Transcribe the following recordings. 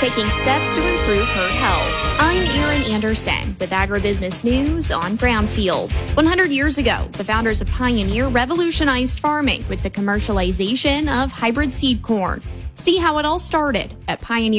taking steps to improve herd health. I'm Erin Anderson with Agribusiness News on Brownfield. 100 years ago, the founders of Pioneer revolutionized farming with the commercialization of hybrid seed corn. See how it all started at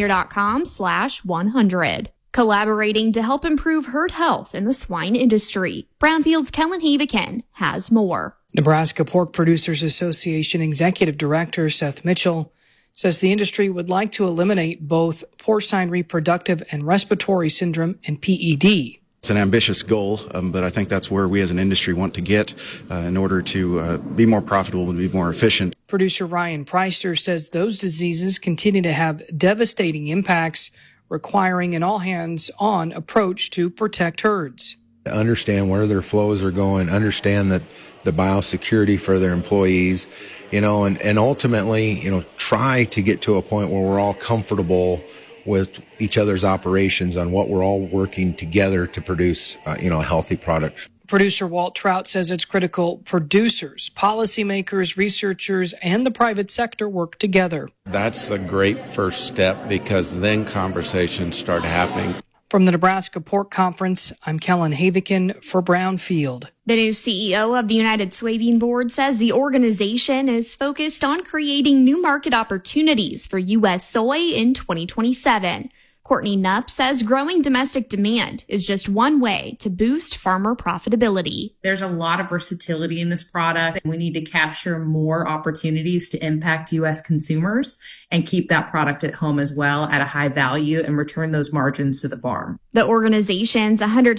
pioneer.com/100. Collaborating to help improve herd health in the swine industry. Brownfield's Kellen Havikin has more. Nebraska Pork Producers Association Executive Director Seth Mitchell says the industry would like to eliminate both porcine reproductive and respiratory syndrome and PED. It's an ambitious goal, but I think that's where we as an industry want to get in order to be more profitable and be more efficient. Producer Ryan Preister says those diseases continue to have devastating impacts, requiring an all-hands-on approach to protect herds. Understand where their flows are going, understand that the biosecurity for their employees, and ultimately, try to get to a point where we're all comfortable with each other's operations on what we're all working together to produce, a healthy product. Producer Walt Trout says it's critical producers, policymakers, researchers, and the private sector work together. That's a great first step because then conversations start happening. From the Nebraska Pork Conference, I'm Kellen Havikin for Brownfield. The new CEO of the United Soybean Board says the organization is focused on creating new market opportunities for U.S. soy in 2027. Courtney Knupp says growing domestic demand is just one way to boost farmer profitability. There's a lot of versatility in this product, and we need to capture more opportunities to impact U.S. consumers and keep that product at home as well at a high value and return those margins to the farm. The organization's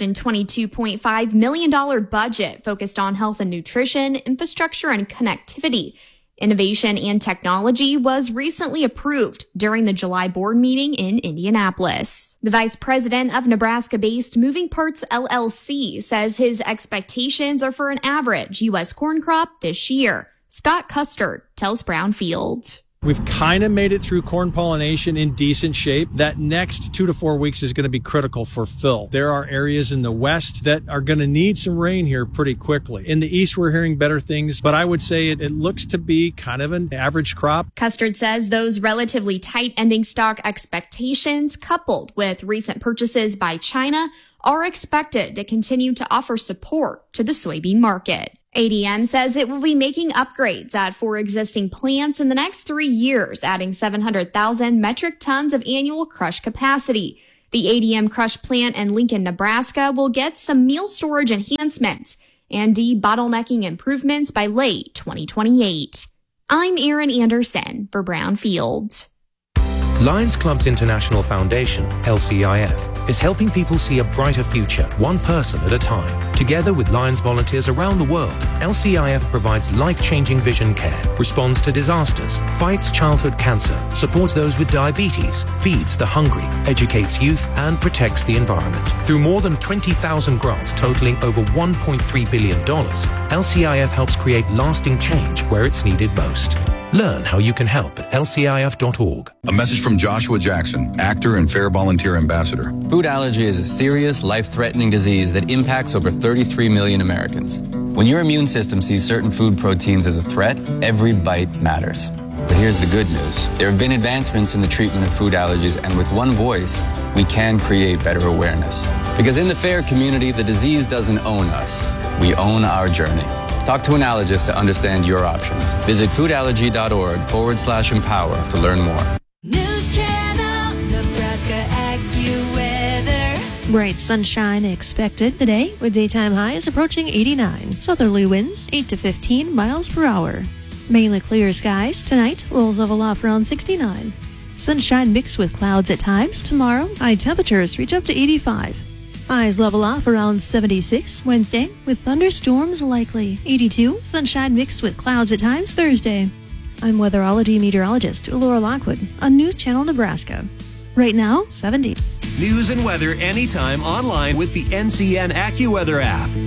$122.5 million budget focused on health and nutrition, infrastructure, and connectivity. Innovation and technology was recently approved during the July board meeting in Indianapolis. The vice president of Nebraska-based Moving Parts LLC says his expectations are for an average U.S. corn crop this year. Scott Custard tells Brownfield. We've kind of made it through corn pollination in decent shape. That next 2 to 4 weeks is going to be critical for fill. There are areas in the west that are going to need some rain here pretty quickly. In the east, we're hearing better things, but I would say it looks to be kind of an average crop. Custard says those relatively tight ending stock expectations, coupled with recent purchases by China, are expected to continue to offer support to the soybean market. ADM says it will be making upgrades at 4 existing plants in the next 3 years, adding 700,000 metric tons of annual crush capacity. The ADM crush plant in Lincoln, Nebraska will get some meal storage enhancements and debottlenecking improvements by late 2028. I'm Erin Anderson for Brownfield. Lions Clubs International Foundation, LCIF, is helping people see a brighter future, one person at a time. Together with Lions volunteers around the world, LCIF provides life-changing vision care, responds to disasters, fights childhood cancer, supports those with diabetes, feeds the hungry, educates youth, and protects the environment. Through more than 20,000 grants totaling over $1.3 billion, LCIF helps create lasting change where it's needed most. Learn how you can help at lcif.org. A message from Joshua Jackson, actor and Fair Volunteer Ambassador. Food allergy is a serious, life-threatening disease that impacts over 33 million Americans. When your immune system sees certain food proteins as a threat, every bite matters. But here's the good news. There have been advancements in the treatment of food allergies, and with one voice, we can create better awareness. Because in the FAIR community, the disease doesn't own us. We own our journey. Talk to an allergist to understand your options. Visit foodallergy.org/empower to learn more. News Channel, Nebraska AccuWeather. Bright sunshine expected today with daytime highs approaching 89. Southerly winds 8 to 15 miles per hour. Mainly clear skies tonight. Will level off around 69. Sunshine mixed with clouds at times. Tomorrow, high temperatures reach up to 85. Highs level off around 76 Wednesday, with thunderstorms likely. 82, sunshine mixed with clouds at times Thursday. I'm weatherology meteorologist Laura Lockwood on News Channel Nebraska. Right now, 70. News and weather anytime online with the NCN AccuWeather app.